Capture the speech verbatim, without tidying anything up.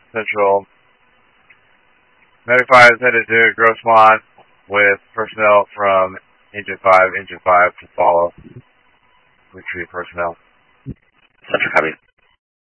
Central. Medic five is headed to Grossmont with personnel from Engine five, Engine five to follow. Retrieve personnel. Central copy.